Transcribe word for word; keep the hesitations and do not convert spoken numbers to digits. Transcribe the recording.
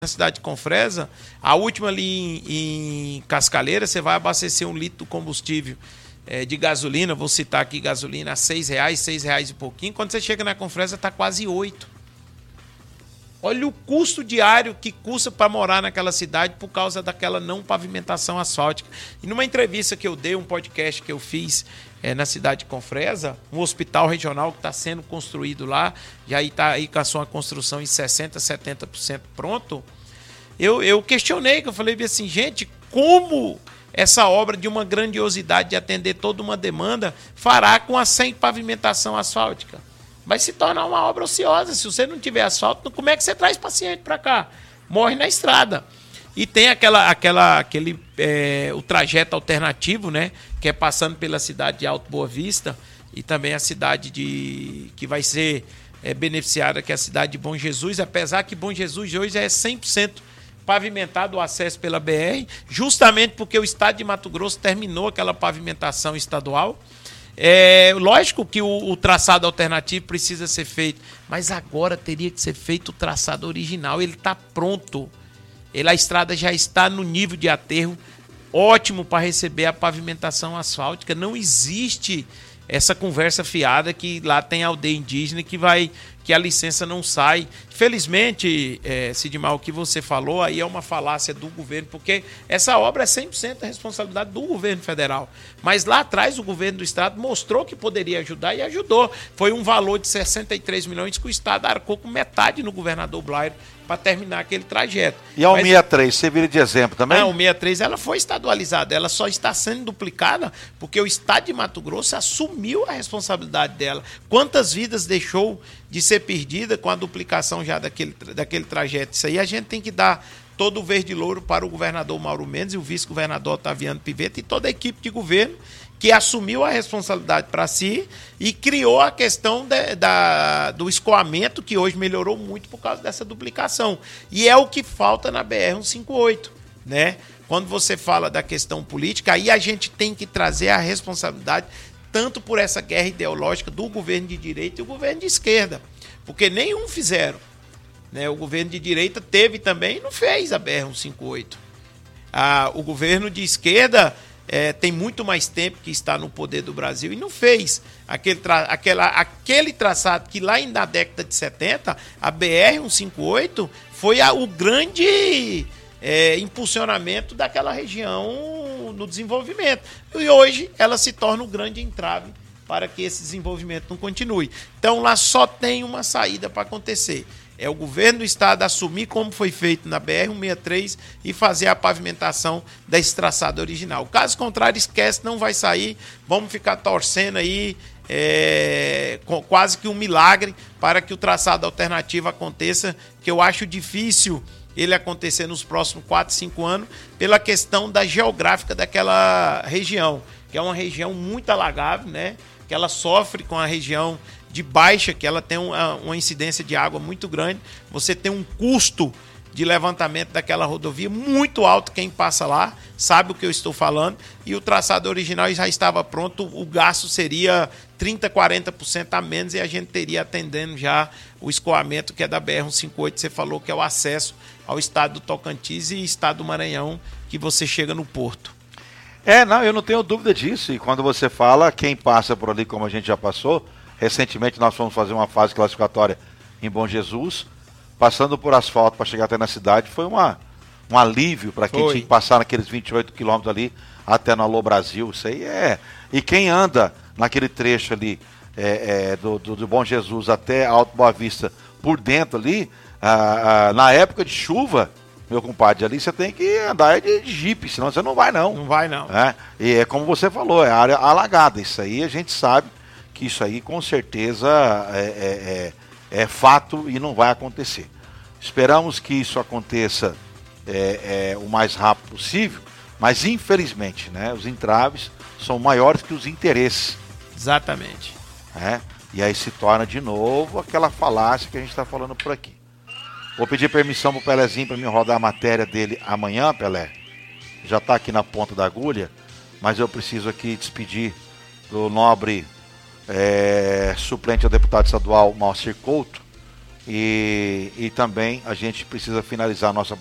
na cidade de Confresa, a última ali em, em Cascaleira, você vai abastecer um litro de combustível é, de gasolina, vou citar aqui gasolina, a seis reais, seis reais e pouquinho. Quando você chega na Confresa, está quase oito. Olha o custo diário que custa para morar naquela cidade por causa daquela não pavimentação asfáltica. E numa entrevista que eu dei, um podcast que eu fiz é, na cidade de Confresa, um hospital regional que está sendo construído lá, já está aí com a sua construção em sessenta por cento, setenta por cento pronto, eu, eu questionei, que eu falei assim, gente, como essa obra de uma grandiosidade de atender toda uma demanda fará com a sem pavimentação asfáltica? Vai se tornar uma obra ociosa. Se você não tiver asfalto, como é que você traz paciente para cá? Morre na estrada. E tem aquela, aquela, aquele, é, o trajeto alternativo, né? Que é passando pela cidade de Alto Boa Vista e também a cidade de que vai ser é, beneficiada, que é a cidade de Bom Jesus, apesar que Bom Jesus hoje é cem por cento pavimentado o acesso pela B R, justamente porque o estado de Mato Grosso terminou aquela pavimentação estadual. É lógico que o, o traçado alternativo precisa ser feito, mas agora teria que ser feito o traçado original. Ele está pronto. Ele, a estrada já está no nível de aterro ótimo para receber a pavimentação asfáltica. Não existe essa conversa fiada que lá tem aldeia indígena que vai que a licença não sai. Felizmente, é, Sidmar, o que você falou aí é uma falácia do governo, porque essa obra é cem por cento da responsabilidade do governo federal. Mas lá atrás o governo do estado mostrou que poderia ajudar e ajudou. Foi um valor de sessenta e três milhões que o estado arcou com metade no governador Blairo para terminar aquele trajeto. E a cento e sessenta e três, você vira de exemplo também? A cento e sessenta e três ela foi estadualizada, ela só está sendo duplicada porque o estado de Mato Grosso assumiu a responsabilidade dela. Quantas vidas deixou de ser perdida com a duplicação já daquele, daquele trajeto? Isso aí a gente tem que dar todo o verde louro para o governador Mauro Mendes e o vice-governador Otaviano Pivetta e toda a equipe de governo que assumiu a responsabilidade para si e criou a questão de, da, do escoamento, que hoje melhorou muito por causa dessa duplicação. E é o que falta na B R cento e cinquenta e oito, né? Quando você fala da questão política, aí a gente tem que trazer a responsabilidade tanto por essa guerra ideológica do governo de direita e o governo de esquerda, porque nenhum fizeram. Né? O governo de direita teve também e não fez a B R cento e cinquenta e oito. Ah, o governo de esquerda é, tem muito mais tempo que está no poder do Brasil e não fez aquele, tra aquela, aquele traçado que lá na década de setenta, a B R cento e cinquenta e oito foi a, o grande é, impulsionamento daquela região no desenvolvimento. E hoje ela se torna um grande entrave para que esse desenvolvimento não continue. Então lá só tem uma saída para acontecer. É o governo do estado assumir como foi feito na B R cento e sessenta e três e fazer a pavimentação desse traçado original. Caso contrário, esquece, não vai sair. Vamos ficar torcendo aí é, com quase que um milagre para que o traçado alternativo aconteça, que eu acho difícil ele acontecer nos próximos quatro, cinco anos, pela questão da geográfica daquela região, que é uma região muito alagável, né? Que ela sofre com a região de baixa, que ela tem uma, uma incidência de água muito grande. Você tem um custo de levantamento daquela rodovia muito alto. Quem passa lá sabe o que eu estou falando. E o traçado original já estava pronto. O gasto seria trinta, quarenta por cento a menos e a gente teria atendendo já o escoamento que é da B R cento e cinquenta e oito. Você falou que é o acesso ao estado do Tocantins e estado do Maranhão, que você chega no porto. É, não, eu não tenho dúvida disso. E quando você fala, quem passa por ali, como a gente já passou, recentemente nós fomos fazer uma fase classificatória em Bom Jesus, passando por asfalto para chegar até na cidade, foi uma, um alívio para quem foi. tinha que passar naqueles vinte e oito quilômetros ali até no Alô Brasil. Isso aí é. E quem anda naquele trecho ali é, é, do, do, do Bom Jesus até Alto Boa Vista por dentro ali, ah, ah, na época de chuva, meu compadre, ali você tem que andar de, de jipe, senão você não vai não. Não vai não. É, e é como você falou, é área alagada. Isso aí a gente sabe que isso aí com certeza é, é, é, é fato e não vai acontecer. Esperamos que isso aconteça é, é, o mais rápido possível, mas infelizmente, né, os entraves são maiores que os interesses. Exatamente. É, e aí se torna de novo aquela falácia que a gente está falando por aqui. Vou pedir permissão pro Pelezinho para mim rodar a matéria dele amanhã, Pelé. Já está aqui na ponta da agulha, mas eu preciso aqui despedir do nobre é, suplente ao deputado estadual Moacir Couto, E, e também a gente precisa finalizar a nossa